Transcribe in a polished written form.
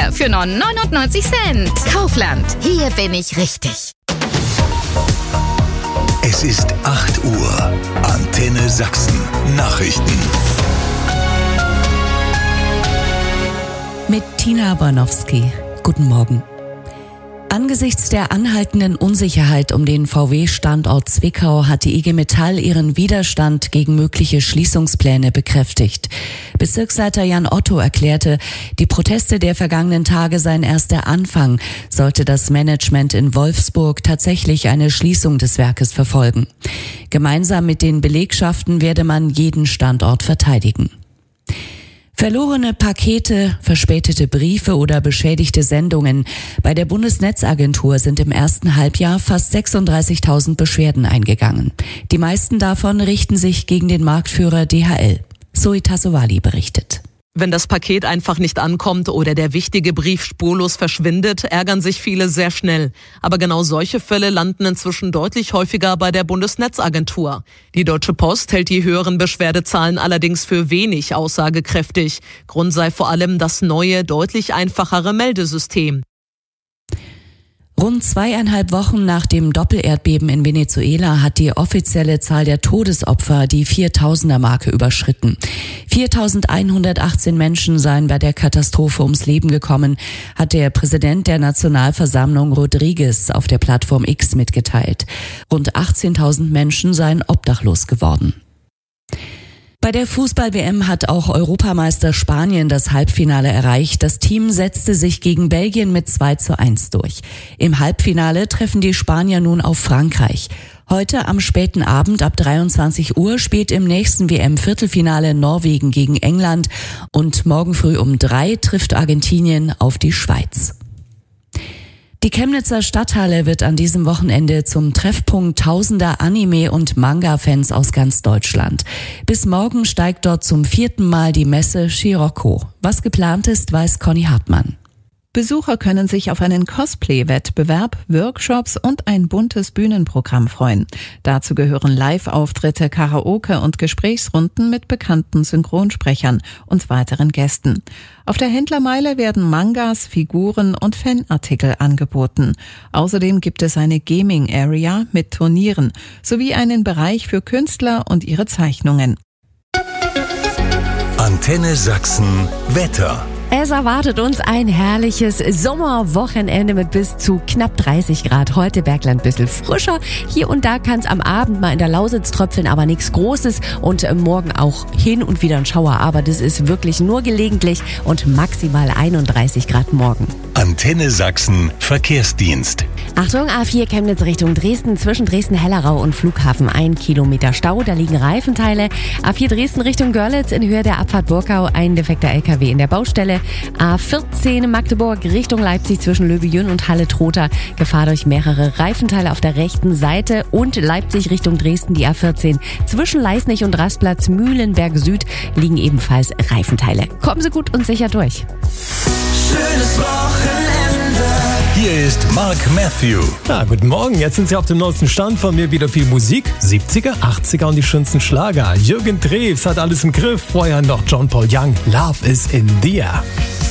Eier für nur 99 Cent. Kaufland, hier bin ich richtig. Es ist 8 Uhr. Antenne Sachsen. Nachrichten. Mit Tina Bornowski. Guten Morgen. Angesichts der anhaltenden Unsicherheit um den VW-Standort Zwickau hat die IG Metall ihren Widerstand gegen mögliche Schließungspläne bekräftigt. Bezirksleiter Jan Otto erklärte, die Proteste der vergangenen Tage seien erst der Anfang, sollte das Management in Wolfsburg tatsächlich eine Schließung des Werkes verfolgen. Gemeinsam mit den Belegschaften werde man jeden Standort verteidigen. Verlorene Pakete, verspätete Briefe oder beschädigte Sendungen. Bei der Bundesnetzagentur sind im ersten Halbjahr fast 36.000 Beschwerden eingegangen. Die meisten davon richten sich gegen den Marktführer DHL. Zoe Tassovali berichtet. Wenn das Paket einfach nicht ankommt oder der wichtige Brief spurlos verschwindet, ärgern sich viele sehr schnell. Aber genau solche Fälle landen inzwischen deutlich häufiger bei der Bundesnetzagentur. Die Deutsche Post hält die höheren Beschwerdezahlen allerdings für wenig aussagekräftig. Grund sei vor allem das neue, deutlich einfachere Meldesystem. Rund 2,5 Wochen nach dem Doppelerdbeben in Venezuela hat die offizielle Zahl der Todesopfer die 4.000er-Marke überschritten. 4.118 Menschen seien bei der Katastrophe ums Leben gekommen, hat der Präsident der Nationalversammlung Rodriguez auf der Plattform X mitgeteilt. Rund 18.000 Menschen seien obdachlos geworden. Bei der Fußball-WM hat auch Europameister Spanien das Halbfinale erreicht. Das Team setzte sich gegen Belgien mit 2:1 durch. Im Halbfinale treffen die Spanier nun auf Frankreich. Heute am späten Abend ab 23 Uhr spielt im nächsten WM-Viertelfinale Norwegen gegen England und morgen früh um 3 trifft Argentinien auf die Schweiz. Die Chemnitzer Stadthalle wird an diesem Wochenende zum Treffpunkt tausender Anime- und Manga-Fans aus ganz Deutschland. Bis morgen steigt dort zum 4. Mal die Messe Scirocco. Was geplant ist, weiß Conny Hartmann. Besucher können sich auf einen Cosplay-Wettbewerb, Workshops und ein buntes Bühnenprogramm freuen. Dazu gehören Live-Auftritte, Karaoke und Gesprächsrunden mit bekannten Synchronsprechern und weiteren Gästen. Auf der Händlermeile werden Mangas, Figuren und Fanartikel angeboten. Außerdem gibt es eine Gaming-Area mit Turnieren sowie einen Bereich für Künstler und ihre Zeichnungen. Antenne Sachsen Wetter. Es erwartet uns ein herrliches Sommerwochenende mit bis zu knapp 30 Grad. Heute Bergland ein bisschen frischer. Hier und da kann es am Abend mal in der Lausitz tröpfeln, aber nichts Großes. Und morgen auch hin und wieder ein Schauer. Aber das ist wirklich nur gelegentlich und maximal 31 Grad morgen. Antenne Sachsen Verkehrsdienst. Achtung, A4 Chemnitz Richtung Dresden, zwischen Dresden-Hellerau und Flughafen 1 Kilometer Stau, da liegen Reifenteile. A4 Dresden Richtung Görlitz in Höhe der Abfahrt Burgau, ein defekter LKW in der Baustelle. A14 Magdeburg Richtung Leipzig zwischen Löbejün und Halle-Trotha, Gefahr durch mehrere Reifenteile auf der rechten Seite, und Leipzig Richtung Dresden die A14 zwischen Leisnig und Rastplatz Mühlenberg Süd liegen ebenfalls Reifenteile. Kommen Sie gut und sicher durch. Schönes Wochenende. Hier ist Mark Matthew. Ja, guten Morgen. Jetzt sind Sie auf dem neuesten Stand. Von mir wieder viel Musik. 70er, 80er und die schönsten Schlager. Jürgen Drews hat alles im Griff. Vorher noch John Paul Young. Love is in the air.